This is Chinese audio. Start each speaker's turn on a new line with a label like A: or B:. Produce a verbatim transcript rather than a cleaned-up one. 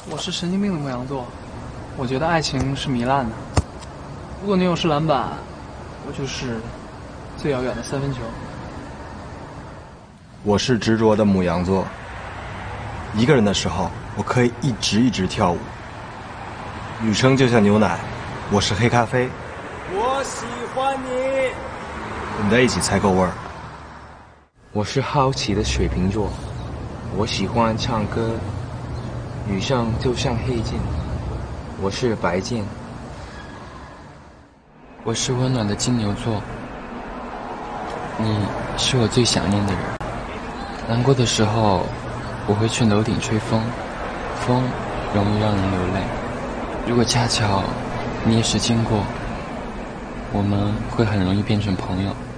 A: 我是神经病的牧羊座，我觉得爱情是糜烂的。如果女友是篮板，我就是最遥远的三分球。
B: 我是执着的牧羊座，一个人的时候，我可以一直一直跳舞。女生就像牛奶，我是黑咖啡。
C: 我喜欢你，
B: 我们在一起才够味儿。
D: 我是好奇的水瓶座，我喜欢唱歌。女生就像黑键，我是白键。
E: 我是温暖的金牛座，你是我最想念的人。难过的时候，我会去楼顶吹风，风容易让人流泪。如果恰巧你也是经过，我们会很容易变成朋友。